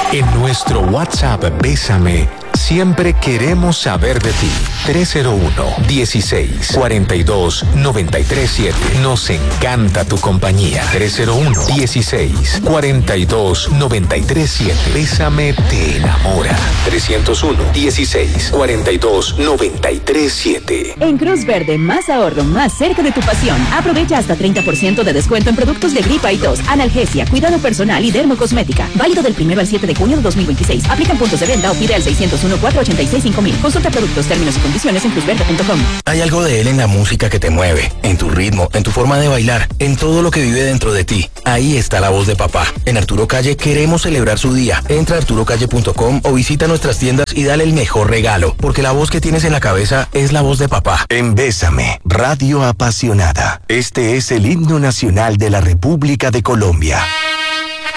En nuestro WhatsApp Bésame, siempre queremos saber de ti. 301-16-42-937. Nos encanta tu compañía. 301-16-42-937. Bésame te enamora. 301-16-42-937. En Cruz Verde, más ahorro, más cerca de tu pasión. Aprovecha hasta 30% de descuento en productos de gripa y tos, analgesia, cuidado personal y dermocosmética. Válido del 1 al 7 de junio de 2026. Aplican puntos de venta o pide al 601-486-5000. Consulta productos, términos y condiciones en cruzverde.com. Hay algo de él en la música que te mueve, en tu ritmo, en tu forma de bailar, en todo lo que vive dentro de ti. Ahí está la voz de papá. En Arturo Calle queremos celebrar su día. Entra a arturocalle.com o visita nuestras tiendas y dale el mejor regalo, porque la voz que tienes en la cabeza es la voz de papá. En Bésame, Radio Apasionada. Este es el himno nacional de la República de Colombia.